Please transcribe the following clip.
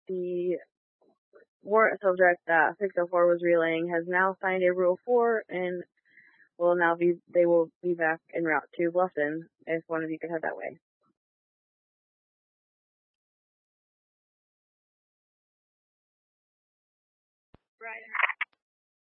the warrant subject that 604 was relaying has now signed a Rule 4 and they will be back en route to Bluffton if one of you could head that way. Right.